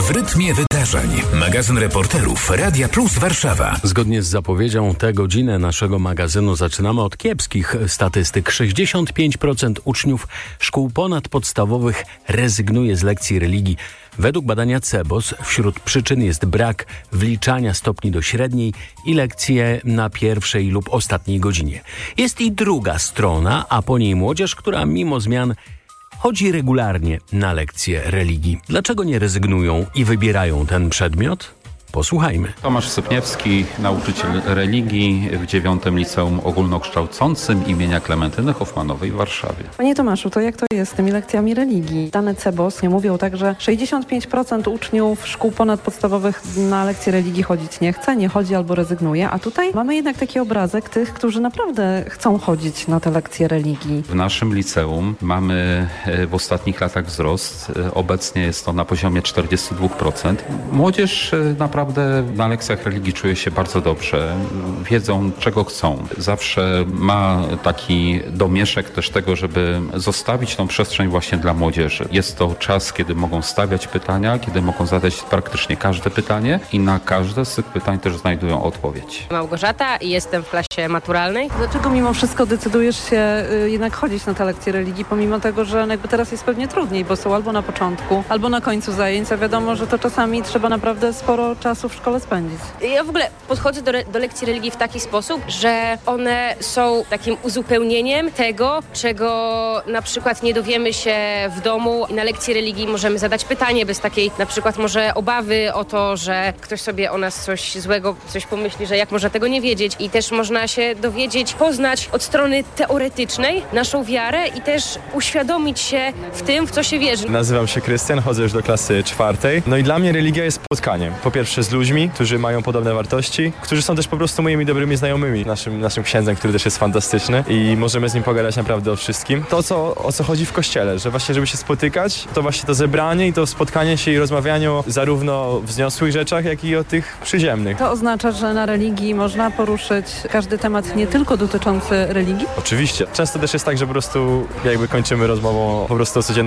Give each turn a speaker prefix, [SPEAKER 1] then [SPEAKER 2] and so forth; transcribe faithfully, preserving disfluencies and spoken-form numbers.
[SPEAKER 1] W rytmie wydarzeń. Magazyn reporterów Radia Plus Warszawa.
[SPEAKER 2] Zgodnie z zapowiedzią tę godzinę naszego magazynu zaczynamy od kiepskich statystyk. sześćdziesiąt pięć procent uczniów szkół ponadpodstawowych rezygnuje z lekcji religii. Według badania CEBOS wśród przyczyn jest brak wliczania stopni do średniej i lekcje na pierwszej lub ostatniej godzinie. Jest i druga strona, a po niej młodzież, która mimo zmian chodzi regularnie na lekcje religii. Dlaczego nie rezygnują i wybierają ten przedmiot? Posłuchajmy.
[SPEAKER 3] Tomasz Sypniewski, nauczyciel religii w dziewiątym Liceum Ogólnokształcącym imienia Klementyny Hoffmanowej w Warszawie.
[SPEAKER 4] Panie Tomaszu, to jak to jest z tymi lekcjami religii? Dane CEBOS mówią tak, że sześćdziesiąt pięć procent uczniów szkół ponadpodstawowych na lekcje religii chodzić nie chce, nie chodzi albo rezygnuje, a tutaj mamy jednak taki obrazek tych, którzy naprawdę chcą chodzić na te lekcje religii.
[SPEAKER 3] W naszym liceum mamy w ostatnich latach wzrost. Obecnie jest to na poziomie czterdzieści dwa procent. Młodzież naprawdę Naprawdę na lekcjach religii czuje się bardzo dobrze, wiedzą czego chcą. Zawsze ma taki domieszek też tego, żeby zostawić tą przestrzeń właśnie dla młodzieży. Jest to czas, kiedy mogą stawiać pytania, kiedy mogą zadać praktycznie każde pytanie i na każde z tych pytań też znajdują odpowiedź.
[SPEAKER 5] Małgorzata i jestem w klasie maturalnej.
[SPEAKER 4] Dlaczego mimo wszystko decydujesz się y, jednak chodzić na te lekcje religii, pomimo tego, że jakby teraz jest pewnie trudniej, bo są albo na początku, albo na końcu zajęć, a wiadomo, że to czasami trzeba naprawdę sporo czasu w szkole spędzić.
[SPEAKER 5] Ja w ogóle podchodzę do, re- do lekcji religii w taki sposób, że one są takim uzupełnieniem tego, czego na przykład nie dowiemy się w domu i na lekcji religii możemy zadać pytanie bez takiej na przykład może obawy o to, że ktoś sobie o nas coś złego, coś pomyśli, że jak można tego nie wiedzieć i też można się dowiedzieć, poznać od strony teoretycznej naszą wiarę i też uświadomić się w tym, w co się wierzy.
[SPEAKER 6] Nazywam się Krystian, chodzę już do klasy czwartej. No i dla mnie religia jest spotkaniem. Po pierwsze z ludźmi, którzy mają podobne wartości, którzy są też po prostu moimi dobrymi znajomymi. Naszym, naszym księdzem, który też jest fantastyczny i możemy z nim pogadać naprawdę o wszystkim. To, co, o co chodzi w kościele, że właśnie żeby się spotykać, to właśnie to zebranie i to spotkanie się i rozmawianie o zarówno wzniosłych rzeczach, jak i o tych przyziemnych.
[SPEAKER 4] To oznacza, że na religii można poruszyć każdy temat nie tylko dotyczący religii?
[SPEAKER 6] Oczywiście. Często też jest tak, że po prostu jakby kończymy rozmową po prostu o codziennych